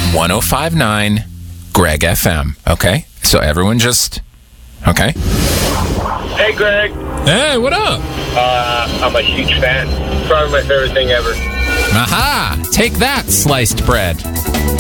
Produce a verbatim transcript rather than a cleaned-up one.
one oh five point nine Greg F M. Okay? So everyone just... Okay? Hey, Greg. Hey, what up? Uh, I'm a huge fan. Probably my favorite thing ever. Aha! Take that, sliced bread.